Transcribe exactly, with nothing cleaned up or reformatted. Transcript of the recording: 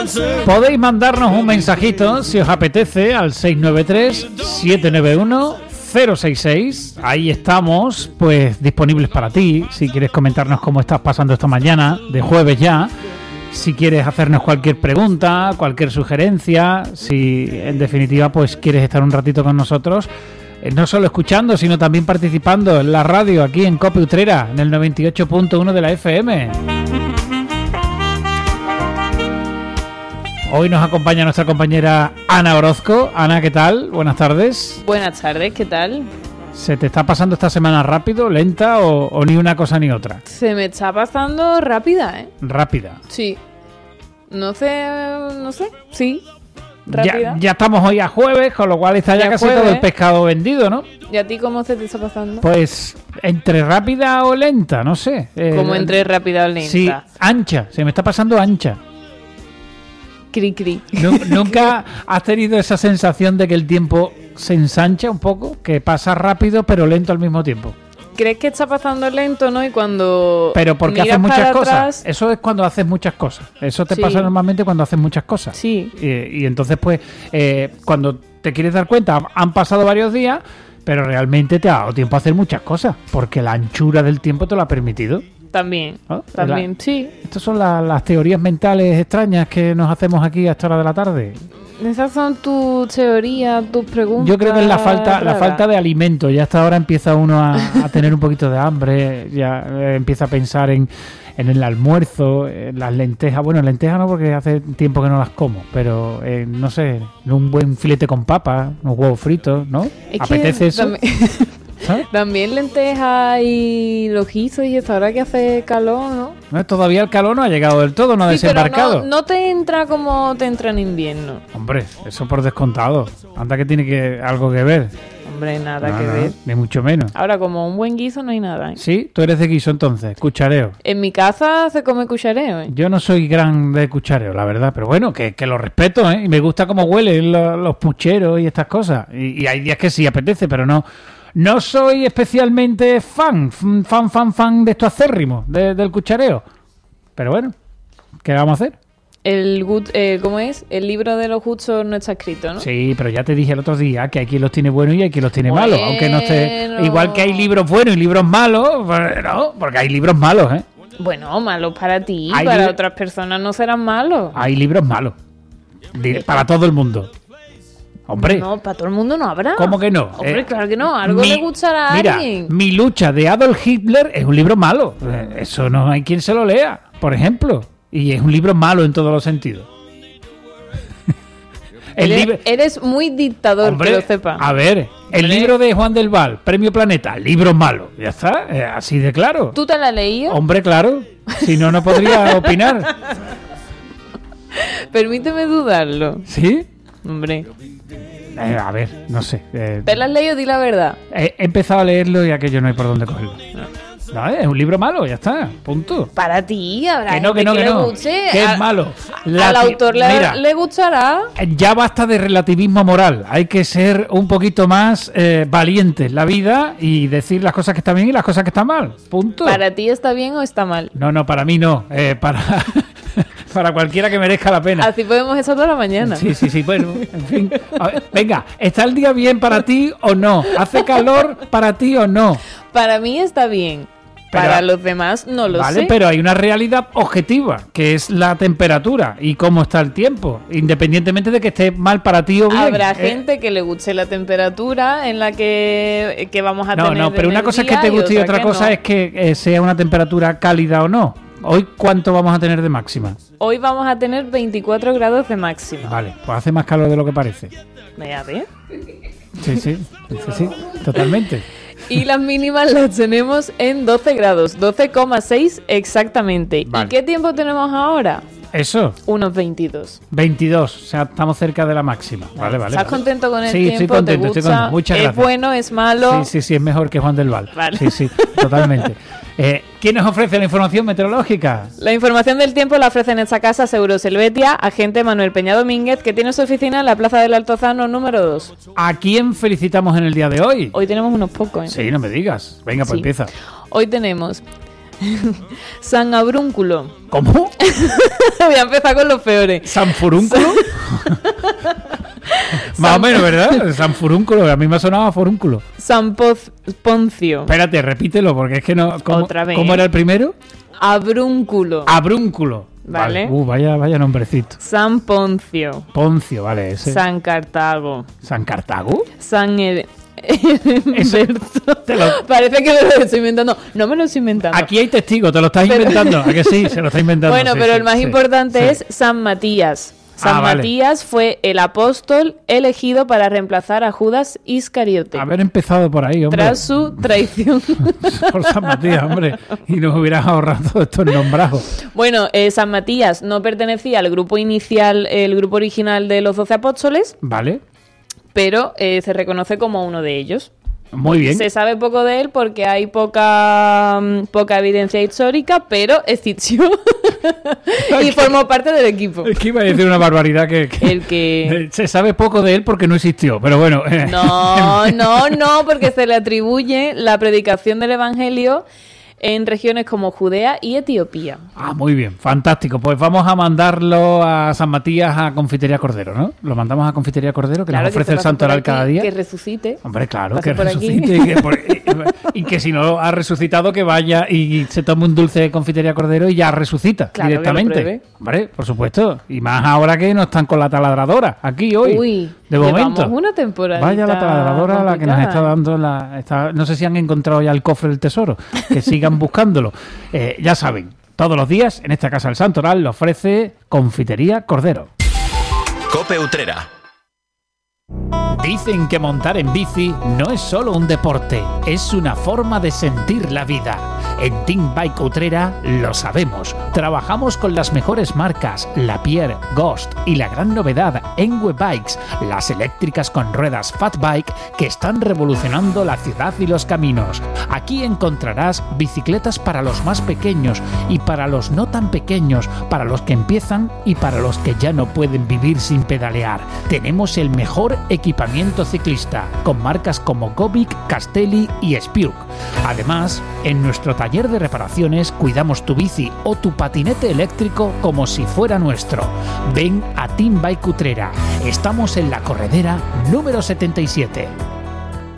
Podéis mandarnos un mensajito si os apetece al seis nueve tres, siete nueve uno, cero seis seis. Ahí estamos, pues disponibles para ti. Si quieres comentarnos cómo estás pasando esta mañana de jueves ya, si quieres hacernos cualquier pregunta, cualquier sugerencia, si en definitiva pues quieres estar un ratito con nosotros, eh, no solo escuchando, sino también participando en la radio aquí en Cope Utrera, en el noventa y ocho punto uno de la F M. Hoy nos acompaña nuestra compañera Ana Orozco. Ana, ¿qué tal? Buenas tardes. Buenas tardes, ¿qué tal? ¿Se te está pasando esta semana rápido, lenta o, o ni una cosa ni otra? Se me está pasando rápida, ¿eh? Rápida. Sí. No sé, no sé, sí. Rápida. Ya, ya estamos hoy a jueves, con lo cual está ya, ya casi jueves. Todo el pescado vendido, ¿no? ¿Y a ti cómo se te está pasando? Pues entre rápida o lenta, no sé. Eh, ¿Cómo entre rápida o lenta? Sí, ancha, se me está pasando ancha. Cri, cri. ¿Nunca has tenido esa sensación de que el tiempo se ensancha un poco? Que pasa rápido pero lento al mismo tiempo. ¿Crees que está pasando lento, no? Y cuando Pero porque haces muchas cosas. Atrás... Eso es cuando haces muchas cosas. Eso te sí. pasa normalmente cuando haces muchas cosas. Sí. Y, y entonces, pues, eh, cuando te quieres dar cuenta, han pasado varios días, pero realmente te ha dado tiempo a hacer muchas cosas. Porque la anchura del tiempo te lo ha permitido. También, ¿no? también, la, sí. Estas son la, las teorías mentales extrañas que nos hacemos aquí a esta hora de la tarde. Esas son tus teorías, tus preguntas. Yo creo que es la falta, la falta de alimento. Ya hasta ahora empieza uno a, a tener un poquito de hambre, ya eh, empieza a pensar en, en el almuerzo, en las lentejas. Bueno, lentejas no, porque hace tiempo que no las como, pero eh, no sé, un buen filete con papas, unos huevos fritos, ¿no? Es ¿Apetece eso? También... ¿sabes? También lentejas y los guisos y esto, ahora que hace calor, ¿no? No, todavía el calor no ha llegado del todo, no ha sí, desembarcado. Pero no, no te entra como te entra en invierno. Hombre, eso por descontado. Anda que tiene que algo que ver. Hombre, nada no, que no, ver. Ni mucho menos. Ahora, como un buen guiso no hay nada, ¿eh? Sí, tú eres de guiso entonces, cuchareo. En mi casa se come cuchareo, ¿eh? Yo no soy gran de cuchareo, la verdad, pero bueno, que, que lo respeto, ¿eh? Y me gusta cómo huelen los, los pucheros y estas cosas. Y, y hay días que sí apetece, pero no... No soy especialmente fan, fan, fan, fan de esto acérrimo, de, del cuchareo. Pero bueno, ¿qué vamos a hacer? El good, eh, ¿cómo es? El libro de los gustos no está escrito, ¿no? Sí, pero ya te dije el otro día que hay quien los tiene buenos y hay quien los tiene bueno. malos. Aunque no esté... Igual que hay libros buenos y libros malos, pues no, porque hay libros malos, ¿eh? Bueno, malos para ti, hay para li- otras personas no serán malos. Hay libros malos. Para todo el mundo. Hombre. No, para todo el mundo no habrá. ¿Cómo que no? Hombre, eh, claro que no. Algo mi, le gustará a mira, alguien. Mi lucha de Adolf Hitler es un libro malo. Eh, eso no hay quien se lo lea, por ejemplo. Y es un libro malo en todos los sentidos. El eres, libro... eres muy dictador, Hombre, que lo sepa. A ver, el Hombre. libro de Juan del Val, Premio Planeta, libro malo. Ya está, eh, así de claro. ¿Tú te la has leído? Hombre, claro. Si no, no podría opinar. Permíteme dudarlo. ¿Sí? Hombre. Eh, a ver, no sé. Eh, ¿Te lo has leído? Di la verdad. He, he empezado a leerlo y aquello no hay por dónde cogerlo. No. No, es un libro malo, ya está, punto. Para ti, habrá que no, que no, que, que le no. guste. Que a, es malo. La, al autor le, mira, le gustará. Ya basta de relativismo moral. Hay que ser un poquito más eh, valientes en la vida y decir las cosas que están bien y las cosas que están mal. Punto. ¿Para ti está bien o está mal? No, no, para mí no. Eh, para... Para cualquiera que merezca la pena. Así podemos estar toda la mañana. Sí, sí, sí. Bueno, en fin. A ver, venga, ¿está el día bien para ti o no? ¿Hace calor para ti o no? Para mí está bien. Pero, para los demás no lo vale, sé. Vale, pero hay una realidad objetiva, que es la temperatura y cómo está el tiempo, independientemente de que esté mal para ti o bien. Habrá eh, gente que le guste la temperatura en la que, que vamos a no, tener. No, no, pero una cosa es que te guste y otra cosa no. es que eh, sea una temperatura cálida o no. ¿Hoy cuánto vamos a tener de máxima? Hoy vamos a tener veinticuatro grados de máxima. Vale, pues hace más calor de lo que parece. ¿Me a ver? Sí, sí, sí, sí, totalmente. Y las mínimas las tenemos en doce grados, doce coma seis exactamente. Vale. ¿Y qué tiempo tenemos ahora? Eso. Unos veintidós. veintidós, o sea, estamos cerca de la máxima. Vale, vale. ¿Estás vale. contento con el sí, tiempo? Sí, estoy contento, ¿Te gusta? estoy contento. Muchas gracias. ¿Es bueno, es malo? Sí, sí, sí, es mejor que Juan del Val. Vale. Sí, sí, totalmente. Eh, ¿Quién nos ofrece la información meteorológica? La información del tiempo la ofrece en esta casa Seguros Helvetia, agente Manuel Peña Domínguez, que tiene su oficina en la Plaza del Altozano número dos. ¿A quién felicitamos en el día de hoy? Hoy tenemos unos pocos, ¿eh? Sí, no me digas. Venga, pues sí. Empieza. Hoy tenemos San Abrúnculo. ¿Cómo? Voy a empezar con los peores. ¿San Furúnculo? Más o menos, ¿verdad? San Furúnculo, a mí me sonaba Forúnculo. San Poz- Poncio. Espérate, repítelo, porque es que no... ¿Cómo, Otra vez. ¿Cómo era el primero? Abrúnculo. Abrúnculo. Vale. Uh, vaya, vaya nombrecito. San Poncio. Poncio, vale, ese. San Cartago. ¿San Cartago? San Ed- Eso- Edberto. te lo- Parece que me lo estoy inventando. No me lo estoy inventando. Aquí hay testigos, te lo estás Pero- inventando. ¿A que sí? Se lo está inventando. Bueno, sí, pero sí, el más sí, importante sí. es San Matías. San Ah, vale. Matías fue el apóstol elegido para reemplazar a Judas Iscariote Haber empezado por ahí, hombre. tras su traición. Por San Matías, hombre. Y nos hubieras ahorrado todo esto en nombrados. Bueno, eh, San Matías no pertenecía al grupo inicial, el grupo original de los doce apóstoles, Vale. pero eh, se reconoce como uno de ellos. Muy bien. Se sabe poco de él porque hay poca, mm, poca evidencia histórica, pero existió y formó parte del equipo. Es que iba a decir una barbaridad que... que- El que... Se sabe poco de él porque no existió, pero bueno. eh, No, no, no, porque se le atribuye la predicación del Evangelio en regiones como Judea y Etiopía. Ah, muy bien, fantástico. Pues vamos a mandarlo a San Matías a Confitería Cordero, ¿no? Lo mandamos a Confitería Cordero, que Claro, nos que ofrece se el pase santoral por cada aquí, día. Que resucite. Hombre, claro, pase que por aquí. resucite y que, por- y- y que si no ha resucitado, que vaya y se tome un dulce de Confitería Cordero y ya resucita Claro, que lo directamente. pruebe. Hombre, por supuesto. Y más ahora que no están con la taladradora aquí hoy. Uy, de llevamos momento. una temporada. Vaya la taladradora la que nos está dando la... está- no sé si han encontrado ya el cofre del tesoro. Que sigan buscándolo. Eh, ya saben, todos los días en esta casa del Santoral le ofrece Confitería Cordero. Cope Utrera. Dicen que montar en bici no es solo un deporte, es una forma de sentir la vida. En Team Bike Utrera lo sabemos. Trabajamos con las mejores marcas, Lapierre, Ghost y la gran novedad, Enwe Bikes, las eléctricas con ruedas Fat Bike que están revolucionando la ciudad y los caminos. Aquí encontrarás bicicletas para los más pequeños y para los no tan pequeños, para los que empiezan y para los que ya no pueden vivir sin pedalear. Tenemos el mejor equipamiento ciclista, con marcas como Gobic, Castelli y Spiuk. Además, en nuestro taller de reparaciones cuidamos tu bici o tu patinete eléctrico como si fuera nuestro. Ven a Team Bike Utrera. Estamos en la corredera número setenta y siete.